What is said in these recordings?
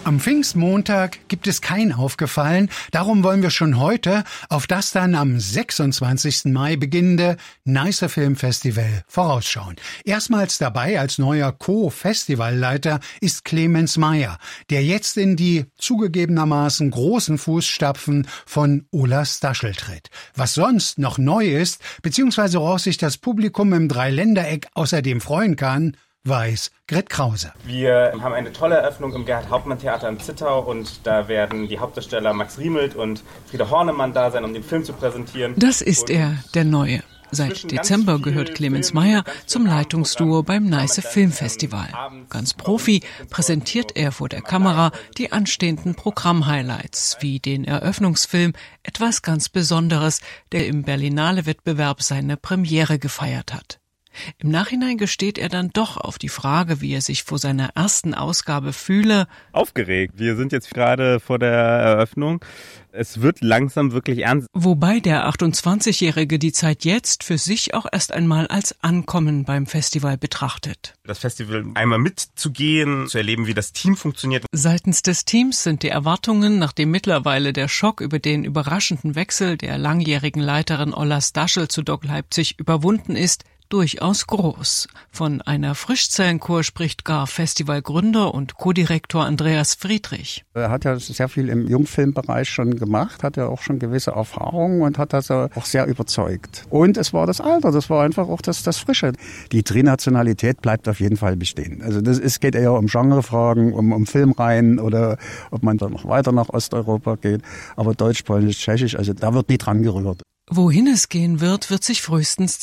Am Pfingstmontag gibt es kein Aufgefallen, darum wollen wir schon heute auf das dann am 26. Mai beginnende Neiße Filmfestival vorausschauen. Erstmals dabei als neuer Co-Festivalleiter ist Clemens Meyer, der jetzt in die zugegebenermaßen großen Fußstapfen von Ola Staschel tritt. Was sonst noch neu ist, beziehungsweise woraus sich das Publikum im Dreiländereck außerdem freuen kann, weiß Grit Krause. Wir haben eine tolle Eröffnung im Gerhard-Hauptmann-Theater in Zittau und da werden die Hauptdarsteller Max Riemelt und Frieda Hornemann da sein, um den Film zu präsentieren. Das ist er, der Neue. Seit Dezember gehört Clemens Meyer zum Leitungsduo beim Neiße Filmfestival. Ganz Profi präsentiert er vor der Kamera die anstehenden Programm-Highlights, wie den Eröffnungsfilm Etwas ganz Besonderes, der im Berlinale-Wettbewerb seine Premiere gefeiert hat. Im Nachhinein gesteht er dann doch auf die Frage, wie er sich vor seiner ersten Ausgabe fühle. Aufgeregt. Wir sind jetzt gerade vor der Eröffnung. Es wird langsam wirklich ernst. Wobei der 28-Jährige die Zeit jetzt für sich auch erst einmal als Ankommen beim Festival betrachtet. Das Festival einmal mitzugehen, zu erleben, wie das Team funktioniert. Seitens des Teams sind die Erwartungen, nachdem mittlerweile der Schock über den überraschenden Wechsel der langjährigen Leiterin Ola Staschel zu Doc Leipzig überwunden ist, durchaus groß. Von einer Frischzellenkur spricht gar Festivalgründer und Co-Direktor Andreas Friedrich. Er hat ja sehr viel im Jungfilmbereich schon gemacht, hat ja auch schon gewisse Erfahrungen und hat das auch sehr überzeugt. Und es war das Alter, das war einfach auch das Frische. Die Trinationalität bleibt auf jeden Fall bestehen. Also es geht eher um Genrefragen, um Filmreihen oder ob man dann noch weiter nach Osteuropa geht. Aber Deutsch, Polnisch, Tschechisch, also da wird nie dran gerührt. Wohin es gehen wird sich frühestens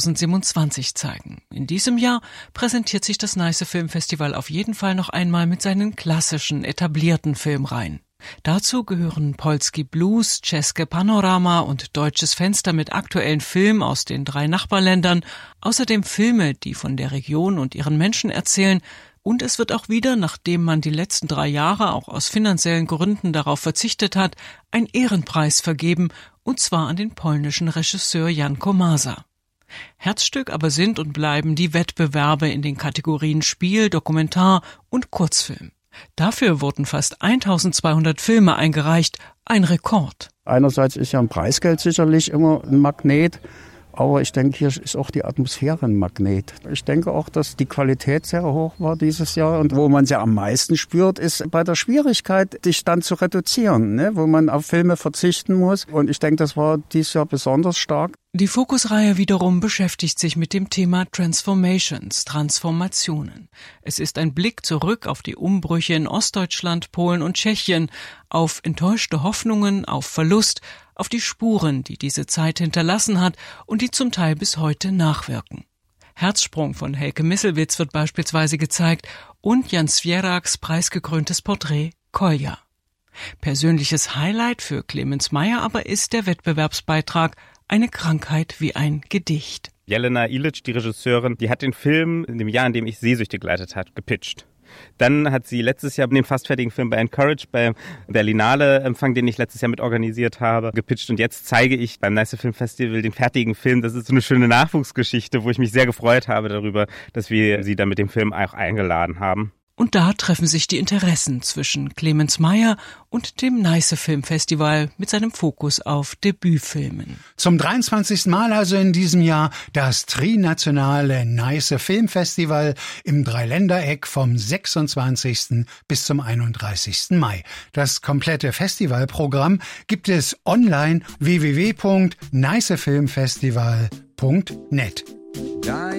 2027 zeigen. In diesem Jahr präsentiert sich das Neiße Filmfestival auf jeden Fall noch einmal mit seinen klassischen, etablierten Filmreihen. Dazu gehören Polski Blues, České Panorama und Deutsches Fenster mit aktuellen Filmen aus den 3 Nachbarländern, außerdem Filme, die von der Region und ihren Menschen erzählen. Und es wird auch wieder, nachdem man die letzten 3 Jahre auch aus finanziellen Gründen darauf verzichtet hat, ein Ehrenpreis vergeben, und zwar an den polnischen Regisseur Jan Komasa. Herzstück aber sind und bleiben die Wettbewerbe in den Kategorien Spiel, Dokumentar und Kurzfilm. Dafür wurden fast 1200 Filme eingereicht, ein Rekord. Einerseits ist ja ein Preisgeld sicherlich immer ein Magnet. Aber ich denke, hier ist auch die Atmosphäre ein Magnet. Ich denke auch, dass die Qualität sehr hoch war dieses Jahr. Und wo man sie am meisten spürt, ist bei der Schwierigkeit, dich dann zu reduzieren, ne? Wo man auf Filme verzichten muss. Und ich denke, das war dieses Jahr besonders stark. Die Fokusreihe wiederum beschäftigt sich mit dem Thema Transformations, Transformationen. Es ist ein Blick zurück auf die Umbrüche in Ostdeutschland, Polen und Tschechien, auf enttäuschte Hoffnungen, auf Verlust, auf die Spuren, die diese Zeit hinterlassen hat und die zum Teil bis heute nachwirken. Herzsprung von Helke Misselwitz wird beispielsweise gezeigt und Jan Swieraks preisgekröntes Porträt Kolja. Persönliches Highlight für Clemens Meyer aber ist der Wettbewerbsbeitrag Eine Krankheit wie ein Gedicht. Jelena Ilic, die Regisseurin, die hat den Film in dem Jahr, in dem ich Sehsüchte geleitet habe, gepitcht. Dann hat sie letztes Jahr den fast fertigen Film bei Encourage, beim Berlinale-Empfang, den ich letztes Jahr mit organisiert habe, gepitcht. Und jetzt zeige ich beim Neiße Filmfestival den fertigen Film. Das ist so eine schöne Nachwuchsgeschichte, wo ich mich sehr gefreut habe darüber, dass wir sie dann mit dem Film auch eingeladen haben. Und da treffen sich die Interessen zwischen Clemens Meyer und dem Neiße Filmfestival mit seinem Fokus auf Debütfilmen. Zum 23. Mal also in diesem Jahr das trinationale Neiße Filmfestival im Dreiländereck vom 26. bis zum 31. Mai. Das komplette Festivalprogramm gibt es online www.neicefilmfestival.net.